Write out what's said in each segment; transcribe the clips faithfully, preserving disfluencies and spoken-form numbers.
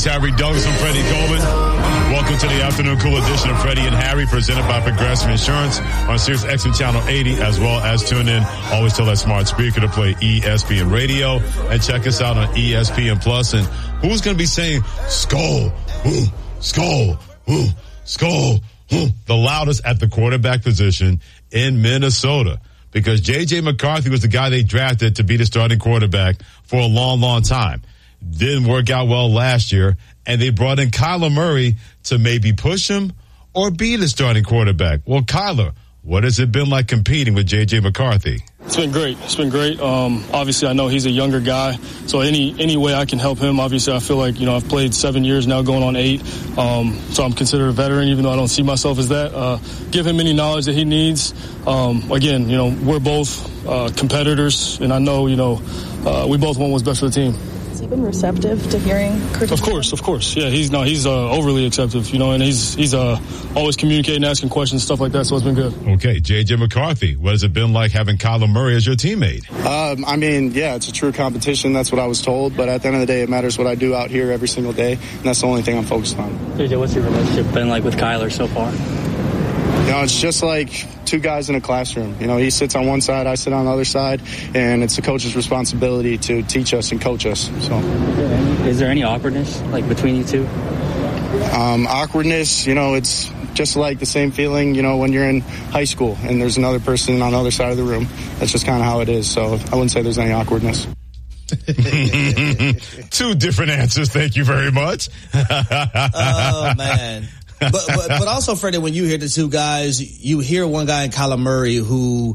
He's Harry Douglas and Freddie Coleman. Welcome to the afternoon cool edition of Freddie and Harry, presented by Progressive Insurance on Sirius X M Channel eighty, as well as tune in. Always tell that smart speaker to play E S P N Radio, and check us out on E S P N Plus. And who's going to be saying skull, ooh, skull, ooh, skull, ooh, the loudest at the quarterback position in Minnesota? Because J J McCarthy was the guy they drafted to be the starting quarterback for a long, long time. Didn't work out well last year, and they brought in Kyler Murray to maybe push him or be the starting quarterback. Well, Kyler, what has it been like competing with J J McCarthy? It's been great. It's been great. Um, obviously, I know he's a younger guy, so any any way I can help him, obviously, I feel like, you know, I've played seven years now, going on eight, um, so I'm considered a veteran, even though I don't see myself as that. Uh, give him any knowledge that he needs. Um, again, you know, we're both uh, competitors, and I know, you know, uh, we both want what's best for the team. Has he been receptive to hearing criticism? Of course, of course. Yeah, he's no, he's uh, overly acceptive, you know, and he's he's uh, always communicating, asking questions, stuff like that, so it's been good. Okay, J J McCarthy, what has it been like having Kyler Murray as your teammate? Um, I mean, yeah, it's a true competition. That's what I was told, but at the end of the day, it matters what I do out here every single day, and that's the only thing I'm focused on. J J, what's your relationship been like with Kyler so far? You know, it's just like two guys in a classroom. You know, he sits on one side, I sit on the other side, and it's the coach's responsibility to teach us and coach us. So, is there any awkwardness, like, between you two? Um, awkwardness, you know, it's just like the same feeling, you know, when you're in high school and there's another person on the other side of the room. That's just kind of how it is. So I wouldn't say there's any awkwardness. Two different answers. Thank you very much. Oh, man. but, but but also, Freddie, when you hear the two guys, you hear one guy in Kyler Murray who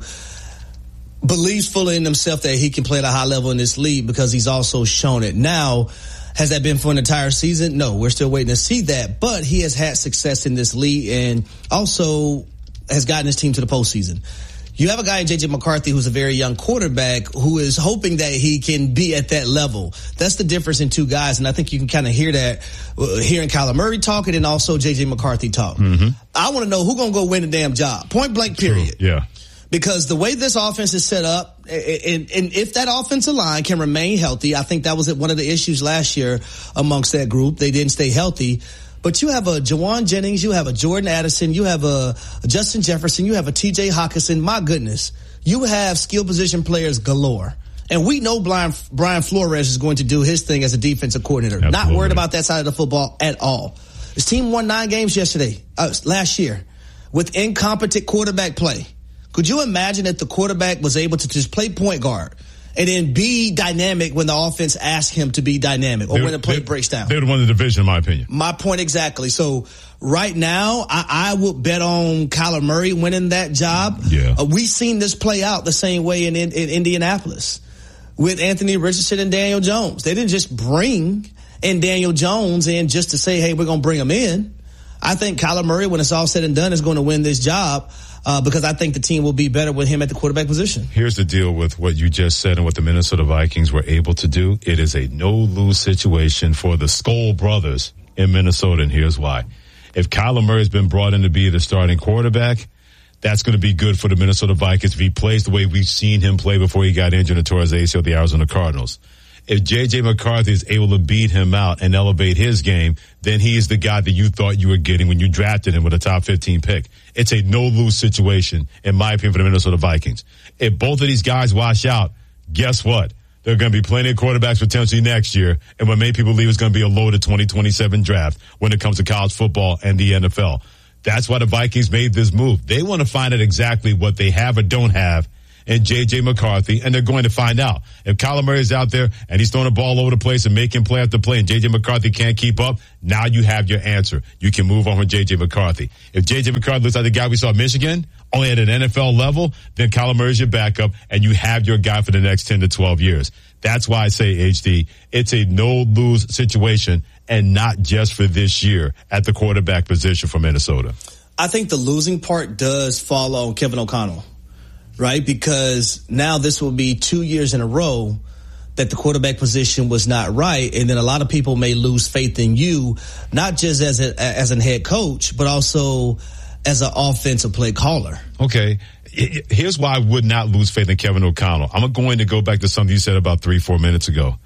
believes fully in himself that he can play at a high level in this league because he's also shown it. Now, has that been for an entire season? No, we're still waiting to see that. But he has had success in this league and also has gotten his team to the postseason. You have a guy in J J McCarthy who's a very young quarterback who is hoping that he can be at that level. That's the difference in two guys, and I think you can kind of hear that uh, hearing Kyler Murray talking and also J J McCarthy talk. Mm-hmm. I want to know who's going to go win the damn job. Point blank, period. True. Yeah. Because the way this offense is set up, and, and if that offensive line can remain healthy, I think that was one of the issues last year amongst that group. They didn't stay healthy. But you have a Jawan Jennings, you have a Jordan Addison, you have a, a Justin Jefferson, you have a T J Hockenson. My goodness, you have skill position players galore. And we know Brian, Brian Flores is going to do his thing as a defensive coordinator. Absolutely. Not worried about that side of the football at all. His team won nine games yesterday, uh, last year, with incompetent quarterback play. Could you imagine if the quarterback was able to just play point guard and then be dynamic when the offense asks him to be dynamic or they, when the play they, breaks down? They would have won the division, in my opinion. My point exactly. So right now, I, I would bet on Kyler Murray winning that job. Yeah. Uh, we've seen this play out the same way in, in, in Indianapolis with Anthony Richardson and Daniel Jones. They didn't just bring in Daniel Jones in just to say, hey, we're going to bring him in. I think Kyler Murray, when it's all said and done, is going to win this job. Uh, because I think the team will be better with him at the quarterback position. Here's the deal with what you just said and what the Minnesota Vikings were able to do. It is a no-lose situation for the Skoll brothers in Minnesota, and here's why. If Kyler Murray has been brought in to be the starting quarterback, that's going to be good for the Minnesota Vikings if he plays the way we've seen him play before he got injured and tore his A C L, the Arizona Cardinals. If J J McCarthy is able to beat him out and elevate his game, then he is the guy that you thought you were getting when you drafted him with a top fifteen pick. It's a no-lose situation, in my opinion, for the Minnesota Vikings. If both of these guys wash out, guess what? There are going to be plenty of quarterbacks potentially next year, and what many people believe is going to be a loaded twenty twenty-seven draft when it comes to college football and the N F L. That's why the Vikings made this move. They want to find out exactly what they have or don't have and J J McCarthy, and they're going to find out. If Kyler Murray is out there and he's throwing the ball over the place and making play after play and J J McCarthy can't keep up, now you have your answer. You can move on from J J McCarthy. If J J McCarthy looks like the guy we saw at Michigan, only at an N F L level, then Kyler Murray's your backup, and you have your guy for the next ten to twelve years. That's why I say, H D, it's a no-lose situation, and not just for this year at the quarterback position for Minnesota. I think the losing part does fall on Kevin O'Connell. Right? Because now this will be two years in a row that the quarterback position was not right. And then a lot of people may lose faith in you, not just as a, as a head coach, but also as an offensive play caller. Okay. Here's why I would not lose faith in Kevin O'Connell. I'm going to go back to something you said about three, four minutes ago.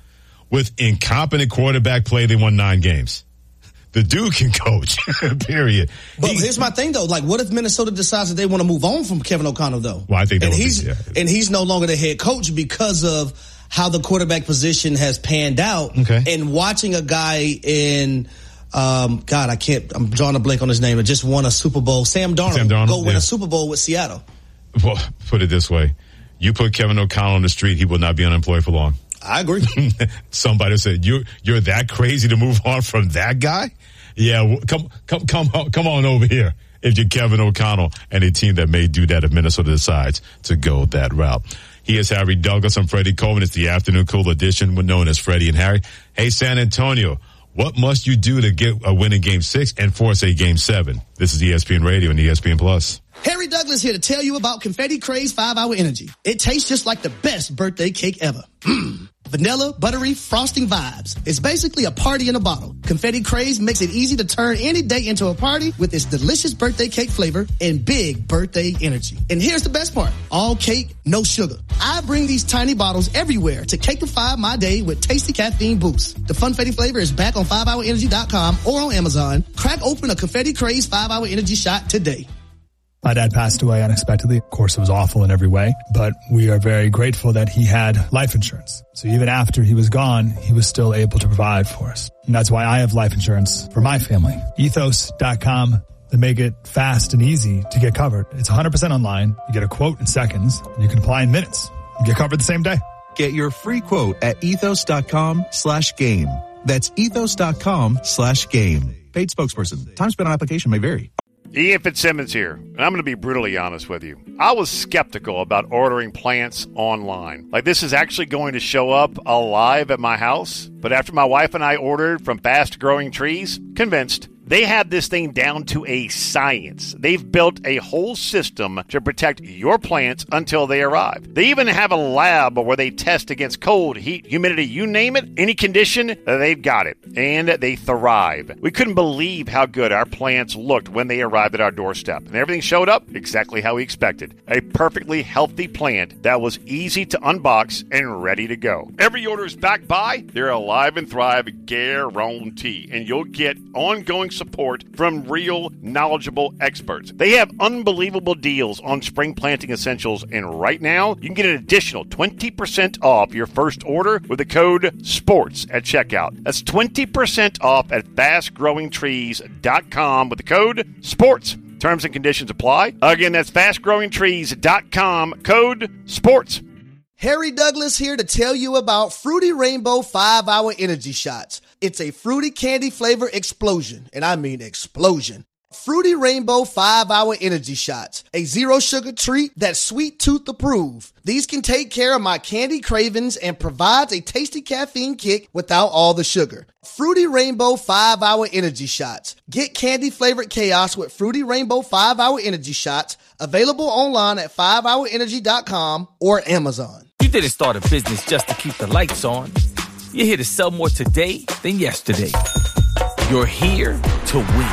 with incompetent quarterback play, they won nine games. The dude can coach, period. But he, here's my thing, though. Like, what if Minnesota decides that they want to move on from Kevin O'Connell, though? Well, I think that and would he's be, yeah. and he's no longer the head coach because of how the quarterback position has panned out. Okay. And watching a guy in, um, God, I can't. I'm drawing a blank on his name. That just won a Super Bowl. Sam Darnold, Sam Darnold go win yeah. a Super Bowl with Seattle. Well, put it this way: you put Kevin O'Connell on the street, he will not be unemployed for long. I agree. Somebody said, "You you're that crazy to move on from that guy." Yeah, well, come, come, come, come on over here if you're Kevin O'Connell and a team that may do that if Minnesota decides to go that route. He is Harry Douglas. I'm Freddie Coleman. It's the Afternoon Cool edition, known as Freddie and Harry. Hey, San Antonio, what must you do to get a win in Game Six and force a Game Seven? This is E S P N Radio and E S P N Plus. Harry Douglas here to tell you about Confetti Craze five hour Energy. It tastes just like the best birthday cake ever. Mmm. Vanilla, buttery, frosting vibes. It's basically a party in a bottle. Confetti Craze makes it easy to turn any day into a party with its delicious birthday cake flavor and big birthday energy. And here's the best part. All cake, no sugar. I bring these tiny bottles everywhere to cakeify my day with tasty caffeine boost. The Funfetti flavor is back on five hour energy dot com or on Amazon. Crack open a Confetti Craze five hour Energy shot today. My dad passed away unexpectedly. Of course, it was awful in every way, but we are very grateful that he had life insurance. So even after he was gone, he was still able to provide for us. And that's why I have life insurance for my family. ethos dot com. They make it fast and easy to get covered. It's one hundred percent online. You get a quote in seconds, and you can apply in minutes and get covered the same day. Get your free quote at ethos dot com slash game. That's ethos dot com slash game. Paid spokesperson. Time spent on application may vary. Ian Fitzsimmons here, and I'm going to be brutally honest with you. I was skeptical about ordering plants online. Like, this is actually going to show up alive at my house. But after my wife and I ordered from Fast Growing Trees, convinced. They have this thing down to a science. They've built a whole system to protect your plants until they arrive. They even have a lab where they test against cold, heat, humidity, you name it, any condition, they've got it. And they thrive. We couldn't believe how good our plants looked when they arrived at our doorstep. And everything showed up exactly how we expected. A perfectly healthy plant that was easy to unbox and ready to go. Every order is backed by their Alive and Thrive guarantee. And you'll get ongoing support from real, knowledgeable experts. They have unbelievable deals on spring planting essentials, and right now, you can get an additional twenty percent off your first order with the code SPORTS at checkout. That's twenty percent off at fast growing trees dot com with the code SPORTS. Terms and conditions apply. Again, that's fast growing trees dot com, code SPORTS. Harry Douglas here to tell you about Fruity Rainbow five hour Energy Shots. It's a fruity candy flavor explosion, and I mean explosion. Fruity Rainbow five hour Energy Shots, a zero sugar treat that's sweet tooth approved. These can take care of my candy cravings and provides a tasty caffeine kick without all the sugar. Fruity Rainbow five hour Energy Shots. Get candy flavored chaos with Fruity Rainbow five hour Energy Shots, available online at five hour energy dot com or Amazon. You didn't start a business just to keep the lights on. You're here to sell more today than yesterday. You're here to win.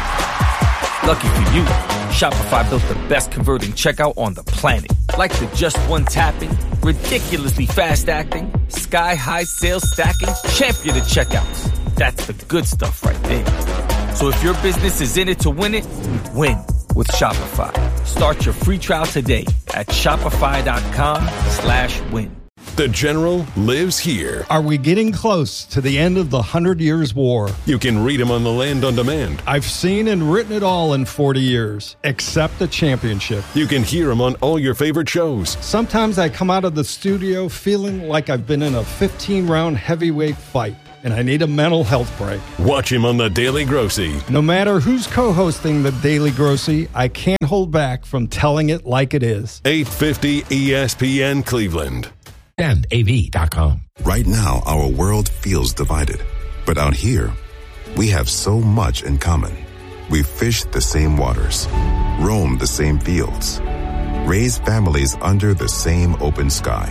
Lucky for you, Shopify built the best converting checkout on the planet. Like the just one tapping, ridiculously fast acting, sky high sales stacking, champion of checkouts. That's the good stuff right there. So if your business is in it to win it, win with Shopify. Start your free trial today at shopify.com slash win. The General lives here. Are we getting close to the end of the Hundred Years' War? You can read him on the Land on Demand. I've seen and written it all in forty years, except the championship. You can hear him on all your favorite shows. Sometimes I come out of the studio feeling like I've been in a fifteen round heavyweight fight, and I need a mental health break. Watch him on The Daily Grossy. No matter who's co-hosting The Daily Grossy, I can't hold back from telling it like it is. eight fifty E S P N Cleveland. and A V dot com. Right now, our world feels divided. But out here, we have so much in common. We fish the same waters, roam the same fields, raise families under the same open sky.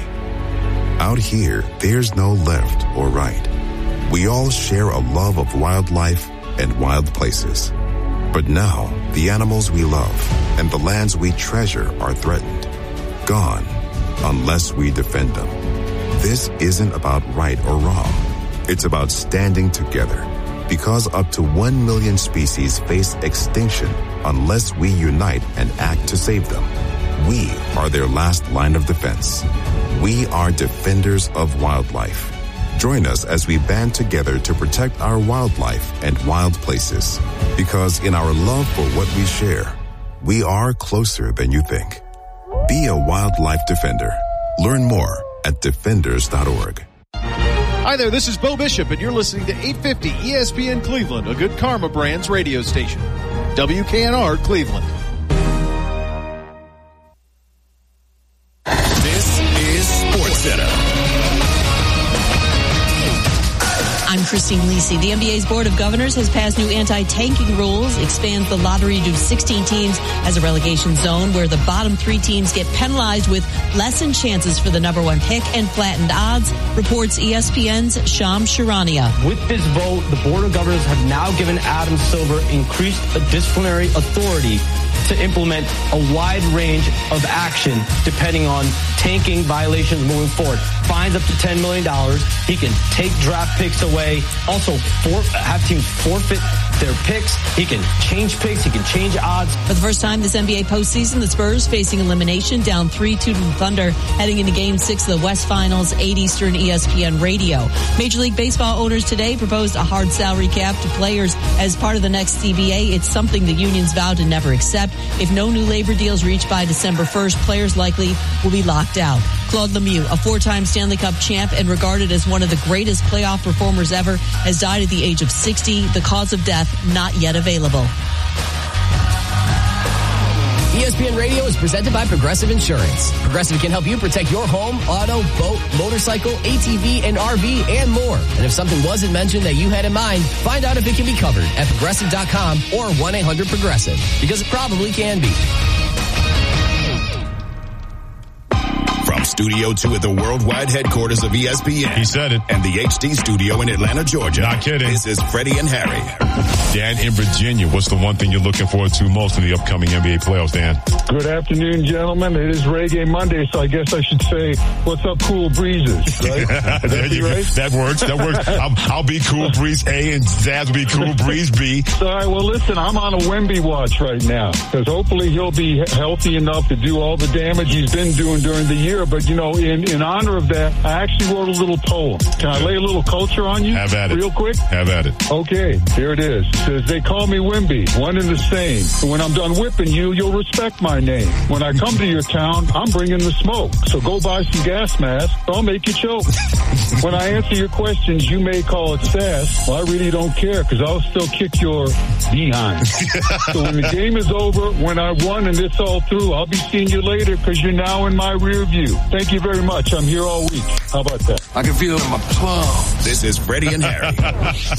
Out here, there's no left or right. We all share a love of wildlife and wild places. But now, the animals we love and the lands we treasure are threatened, gone, unless we defend them. This isn't about right or wrong. It's about standing together, because up to one million species face extinction unless we unite and act to save them. We are their last line of defense. We are defenders of wildlife. Join us as we band together to protect our wildlife and wild places. Because in our love for what we share, we are closer than you think. Be a wildlife defender. Learn more at defenders dot org. Hi there, this is Bo Bishop, and you're listening to eight fifty E S P N Cleveland, a Good Karma Brands radio station. W K N R Cleveland. This is SportsCenter. I'm Christine Lisi. The N B A's Board of Governors has passed new anti-tanking rules, expands the lottery to sixteen teams as a relegation zone where the bottom three teams get penalized with lessened chances for the number one pick and flattened odds, reports E S P N's Shams Charania. With this vote, the Board of Governors have now given Adam Silver increased disciplinary authority to implement a wide range of action depending on tanking violations moving forward. Fines up to ten million dollars. He can take draft picks away. Also, for, have teams forfeit their picks. He can change picks. He can change odds. For the first time this N B A postseason, the Spurs facing elimination, down three two to the Thunder, heading into Game six of the West Finals, eight Eastern, E S P N Radio. Major League Baseball owners today proposed a hard salary cap to players as part of the next C B A. It's something the unions vowed to never accept. If no new labor deals reached by December first, players likely will be locked out. Claude Lemieux, a four-time Stanley Cup champ and regarded as one of the greatest playoff performers ever, has died at the age of sixty. The cause of death not yet available. E S P N Radio is presented by Progressive Insurance. Progressive can help you protect your home, auto, boat, motorcycle, A T V, and R V, and more. And if something wasn't mentioned that you had in mind, find out if it can be covered at progressive dot com or one eight hundred progressive, because it probably can be. From Studio two at the worldwide headquarters of E S P N. He said it. And the H D studio in Atlanta, Georgia. Not kidding. This is Freddie and Harry. Dan in Virginia, what's the one thing you're looking forward to most in the upcoming N B A playoffs, Dan? Good afternoon, gentlemen. It is Reggae Monday, so I guess I should say, what's up, Cool Breezes, right? There you right? That works. That works. I'll, I'll be Cool Breeze A and Zaz will be Cool Breeze B. All right, well, listen, I'm on a Wemby watch right now, because hopefully he'll be healthy enough to do all the damage he's been doing during the year. But, you know, in, in honor of that, I actually wrote a little poem. Can I lay a little culture on you? Have at it. Real quick? Have at it. Okay, here it is. It says, they call me Wemby, one and the same. And when I'm done whipping you, you'll respect my name. When I come to your town, I'm bringing the smoke. So go buy some gas masks, or I'll make you choke. When I answer your questions, you may call it sass. Well, I really don't care, because I'll still kick your behind. So when the game is over, when I won and it's all through, I'll be seeing you later, because you're now in my rear view. Thank you very much. I'm here all week. How about that? I can feel it in my palms. This is Freddie and Harry.